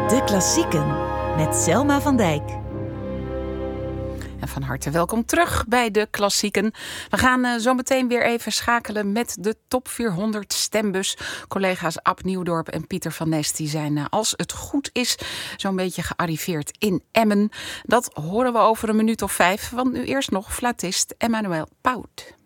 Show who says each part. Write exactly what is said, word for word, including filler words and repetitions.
Speaker 1: De Klassieken met Selma van Dijk.
Speaker 2: En van harte welkom terug bij De Klassieken. We gaan uh, zo meteen weer even schakelen met de top vierhonderd stembus. Collega's Ab Nieuwdorp en Pieter van Nest die zijn, uh, als het goed is, zo'n beetje gearriveerd in Emmen. Dat horen we over een minuut of vijf, want nu eerst nog fluitist Emmanuel Paut.